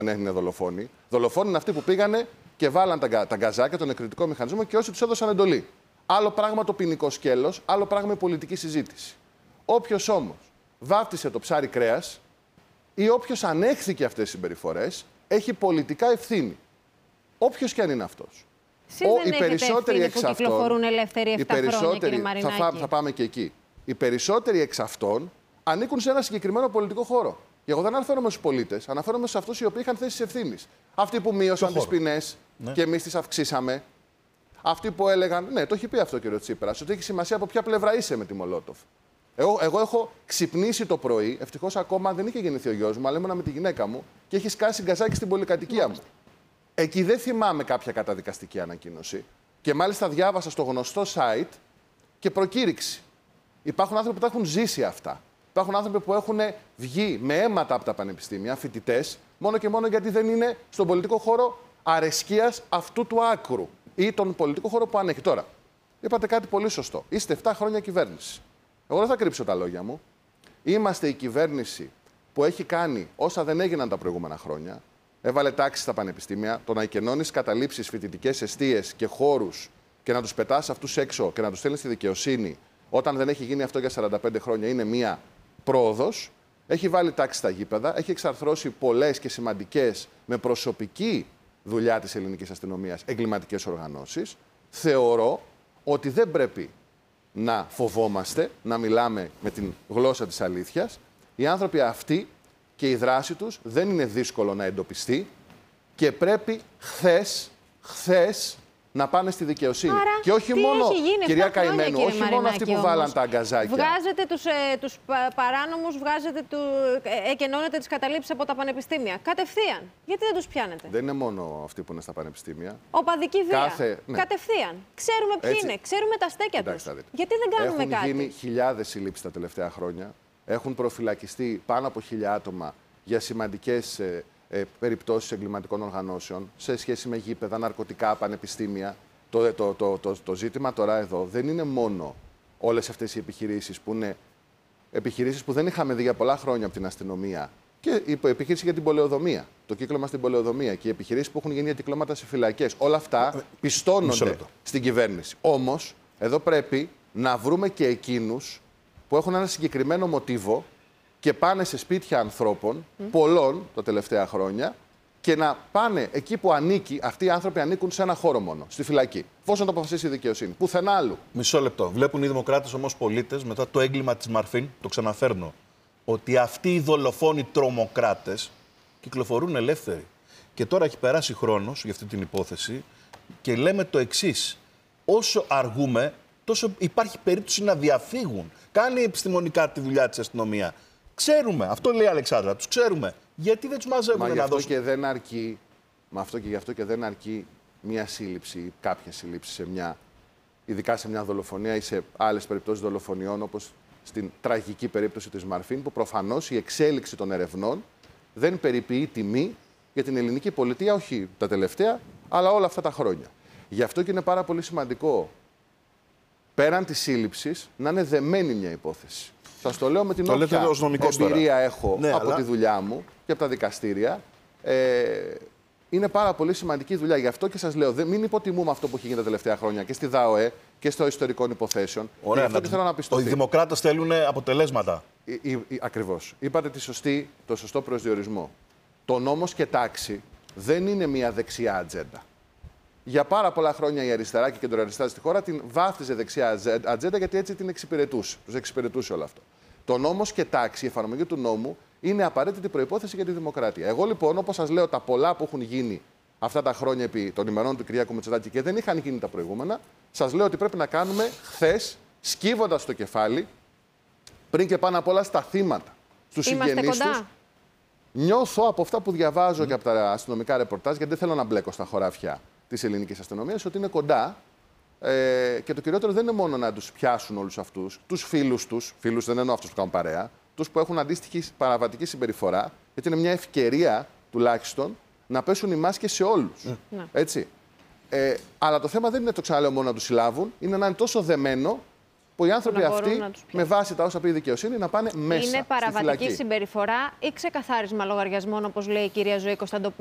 δεν είναι δολοφόνοι. Δολοφόνοι είναι αυτοί που πήγανε και βάλαν τα γκαζάκια, τον εκρητικό μηχανισμό και όσοι τους έδωσαν εντολή. Άλλο πράγμα το ποινικό σκέλος, άλλο πράγμα η πολιτική συζήτηση. Όποιος όμως βάφτισε το ψάρι κρέας ή όποιος ανέχθηκε αυτές τις συμπεριφορές έχει πολιτικά ευθύνη. Όποιος και αν είναι αυτός. Οι περισσότεροι εξ αυτών. Κυκλοφορούν ελεύθεροι 7 χρόνια, κύριε Μαρινάκη. Θα πάμε και εκεί. Οι περισσότεροι εξ αυτών ανήκουν σε ένα συγκεκριμένο πολιτικό χώρο. Και εγώ δεν αναφέρομαι στους πολίτες, αναφέρομαι σε αυτούς οι οποίοι είχαν θέσεις ευθύνης. Αυτοί που μείωσαν τις ποινές και εμείς τις αυξήσαμε. Αυτοί που έλεγαν, ναι, το έχει πει αυτό ο κ. Τσίπρας, ότι έχει σημασία από ποια πλευρά είσαι με τη Μολότοφ. Εγώ έχω ξυπνήσει το πρωί, ευτυχώς ακόμα δεν είχε γεννηθεί ο γιος μου, αλλά ήμουνα με τη γυναίκα μου και έχει σκάσει γκαζάκι στην πολυκατοικία μου. Εκεί δεν θυμάμαι κάποια καταδικαστική ανακοίνωση. Και μάλιστα διάβασα στο γνωστό site και προκήρυξη. Υπάρχουν άνθρωποι που τα έχουν ζήσει αυτά. Υπάρχουν άνθρωποι που έχουν βγει με αίματα από τα πανεπιστήμια, φοιτητές, μόνο και μόνο γιατί δεν είναι στον πολιτικό χώρο αρεσκίας αυτού του άκρου ή τον πολιτικό χώρο που ανέχει. Τώρα, είπατε κάτι πολύ σωστό. Είστε 7 χρόνια κυβέρνηση. Εγώ δεν θα κρύψω τα λόγια μου. Είμαστε η κυβέρνηση που έχει κάνει όσα δεν έγιναν τα προηγούμενα χρόνια. Έβαλε τάξη στα πανεπιστήμια. Το να εκενώνεις καταλήψεις, φοιτητικές εστίες και χώρους και να τους πετάς αυτούς έξω και να τους στέλνεις στη δικαιοσύνη, όταν δεν έχει γίνει αυτό για 45 χρόνια, είναι μία πρόοδος. Έχει βάλει τάξη στα γήπεδα. Έχει εξαρθρώσει πολλές και σημαντικές με προσωπική δουλειά της ελληνικής αστυνομίας εγκληματικές οργανώσεις. Θεωρώ ότι δεν πρέπει να φοβόμαστε, να μιλάμε με την γλώσσα της αλήθειας. Οι άνθρωποι αυτοί και η δράση τους δεν είναι δύσκολο να εντοπιστεί και πρέπει χθες να πάνε στη δικαιοσύνη. Άρα, και όχι μόνο, κυρία Καημένου, όχι Μαρινάκη, μόνο αυτοί που βάλαν τα αγκαζάκια. Βγάζετε τους παράνομους, εκενώνετε τις καταλήψεις από τα πανεπιστήμια. Κατευθείαν. Γιατί δεν τους πιάνετε? Δεν είναι μόνο αυτοί που είναι στα πανεπιστήμια. Οπαδική βία. Ναι. Κατευθείαν. Ξέρουμε ποιοι είναι. Ξέρουμε τα στέκια τους. Γιατί δεν κάνουμε κάτι? Έχουν γίνει χιλιάδες συλλήψεις τα τελευταία χρόνια. Έχουν προφυλακιστεί πάνω από 1.000 άτομα για σημαντικές περιπτώσεις εγκληματικών οργανώσεων σε σχέση με γήπεδα, ναρκωτικά, πανεπιστήμια. Το ζήτημα τώρα εδώ δεν είναι μόνο όλες αυτές οι επιχειρήσεις που είναι επιχειρήσεις που δεν είχαμε δει για πολλά χρόνια από την αστυνομία και η επιχείρηση για την πολεοδομία, το κύκλωμα στην πολεοδομία και οι επιχειρήσεις που έχουν γίνει για κυκλώματα σε φυλακές. Όλα αυτά πιστώνονται στην κυβέρνηση. Όμως, εδώ πρέπει να βρούμε και εκείνους που έχουν ένα συγκεκριμένο μοτίβο και πάνε σε σπίτια ανθρώπων, πολλών τα τελευταία χρόνια, και να πάνε εκεί που ανήκει, αυτοί οι άνθρωποι ανήκουν σε ένα χώρο μόνο, στη φυλακή. Εφόσον το αποφασίσει η δικαιοσύνη. Πουθενά άλλου. Μισό λεπτό. Βλέπουν οι δημοκράτες όμως πολίτες, μετά το έγκλημα της Μαρφίν, το ξαναφέρνω, ότι αυτοί οι δολοφόνοι τρομοκράτες κυκλοφορούν ελεύθεροι. Και τώρα έχει περάσει χρόνος για αυτή την υπόθεση και λέμε το εξής. Όσο αργούμε, τόσο υπάρχει περίπτωση να διαφύγουν. Κάνει επιστημονικά τη δουλειά της αστυνομία. Ξέρουμε, αυτό λέει η Αλεξάνδρα, τους ξέρουμε. Γιατί δεν τους μαζεύουν να δώσουν? Και δεν αρκεί, γι' αυτό και δεν αρκεί μία σύλληψη ή κάποια σύλληψη ειδικά σε μια δολοφονία ή σε άλλες περιπτώσεις δολοφονιών, όπως στην τραγική περίπτωση της Μαρφίν, που προφανώς η εξέλιξη των ερευνών δεν περιποιεί τιμή για την ελληνική πολιτεία, όχι τα τελευταία, αλλά όλα αυτά τα χρόνια. Γι' αυτό και είναι πάρα πολύ σημαντικό, πέραν της σύλληψης, να είναι δεμένη μια υπόθεση. Σας το λέω με την όποια εμπειρία έχω από τη δουλειά μου και από τα δικαστήρια. Είναι πάρα πολύ σημαντική δουλειά. Γι' αυτό και σας λέω, μην υποτιμούμε αυτό που έχει γίνει τα τελευταία χρόνια και στη ΔΑΟΕ και στο ιστορικών υποθέσεων. Ωραία, αυτό και θέλω να πιστωθεί. Οι δημοκράτες θέλουν αποτελέσματα. Ακριβώς. Είπατε το σωστό προσδιορισμό. Το νόμος και τάξη δεν είναι μια δεξιά ατζέντα. Για πάρα πολλά χρόνια η αριστερά και η κεντροαριστερά στη χώρα την βάφτιζε δεξιά ατζέντα, γιατί έτσι την εξυπηρετούσε. Τους εξυπηρετούσε όλο αυτό. Το νόμος και τάξη, η εφαρμογή του νόμου, είναι απαραίτητη προϋπόθεση για τη δημοκρατία. Εγώ λοιπόν, όπως σας λέω, τα πολλά που έχουν γίνει αυτά τα χρόνια επί των ημερών του Κυριάκου Μητσοτάκη και δεν είχαν γίνει τα προηγούμενα, σας λέω ότι πρέπει να κάνουμε χθες, σκύβοντας το κεφάλι, πριν και πάνω απ' όλα στα θύματα, στους συγγενείς τους. Νιώθω από αυτά που διαβάζω και από τα αστυνομικά ρεπορτάζ, γιατί δεν θέλω να μπλέκω στα χωράφια της ελληνικής αστυνομίας, ότι είναι κοντά. Και το κυριότερο δεν είναι μόνο να τους πιάσουν όλους αυτούς, τους φίλους τους, φίλους δεν εννοώ αυτούς που κάνουν παρέα, τους που έχουν αντίστοιχη παραβατική συμπεριφορά, γιατί είναι μια ευκαιρία τουλάχιστον να πέσουν οι μάσκες σε όλους. Έτσι. Αλλά το θέμα δεν είναι, το ξαναλέω, μόνο να τους συλλάβουν, είναι να είναι τόσο δεμένο, που οι άνθρωποι να μπορούν αυτοί, να τους με βάση τα όσα πει η δικαιοσύνη, να πάνε μέσα. Είναι στη παραβατική φυλακή. συμπεριφορά ή ξεκαθάρισμα λογαριασμών, όπως λέει η κυρία Ζωή Κωνσταντοπούλου?